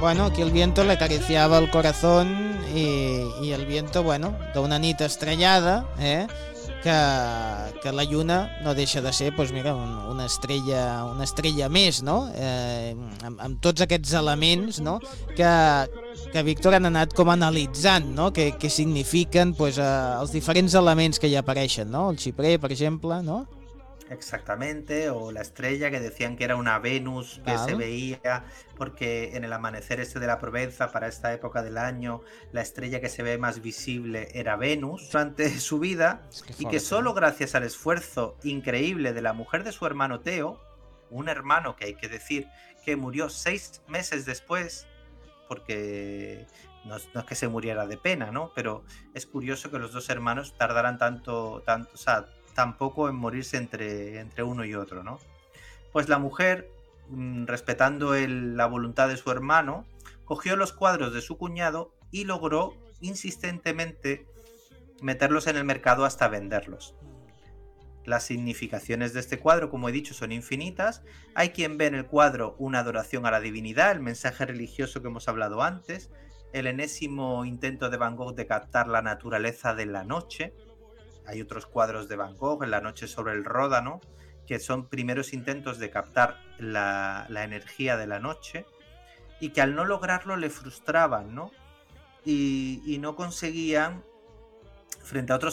bueno, aquí el viento le acariciaba el corazón y el viento, bueno, d'una nit estrellada, que la lluna no deixa de ser, doncs mira, una estrella més, no? Amb tots aquests elements, no? Que Víctor han anat com analitzant, no? Que signifiquen pues, els diferents elements que hi apareixen, no? El xiprer, per exemple, no? Exactamente, o la estrella que decían que era una Venus que se Val. veía porque en el amanecer este de la Provenza para esta época del año la estrella que se ve más visible era Venus durante su vida És que y que fort, solo gracias al esfuerzo increíble de la mujer de su hermano Teo, un hermano que hay que decir que murió 6 meses después, porque no es que se muriera de pena, ¿no? Pero es curioso que los dos hermanos tardaran o sea, tan poco en morirse entre uno y otro, ¿no? Pues la mujer, respetando la voluntad de su hermano, cogió los cuadros de su cuñado y logró insistentemente meterlos en el mercado hasta venderlos. Las significaciones de este cuadro, como he dicho, son infinitas. Hay quien ve en el cuadro una adoración a la divinidad, el mensaje religioso que hemos hablado antes, el enésimo intento de Van Gogh de captar la naturaleza de la noche. Hay otros cuadros de Van Gogh, En la noche sobre el Ródano, que son primeros intentos de captar la energía de la noche y que al no lograrlo le frustraban, ¿no? Y no conseguían, frente a otros